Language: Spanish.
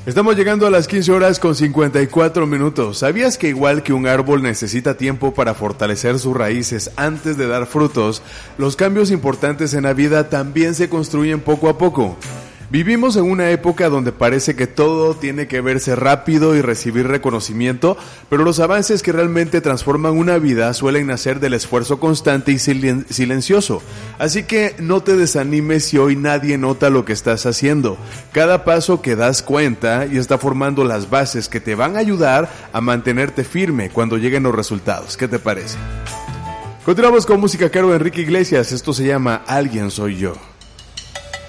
Estamos llegando a las 15 horas con 54 minutos. ¿Sabías que igual que un árbol necesita tiempo para fortalecer sus raíces antes de dar frutos, los cambios importantes en la vida también se construyen poco a poco? Vivimos en una época donde parece que todo tiene que verse rápido y recibir reconocimiento, pero los avances que realmente transforman una vida suelen nacer del esfuerzo constante y silencioso. Así que no te desanimes si hoy nadie nota lo que estás haciendo. Cada paso que das cuenta y está formando las bases que te van a ayudar a mantenerte firme cuando lleguen los resultados. ¿Qué te parece? Continuamos con música a cargo de Enrique Iglesias. Esto se llama Alguien Soy Yo.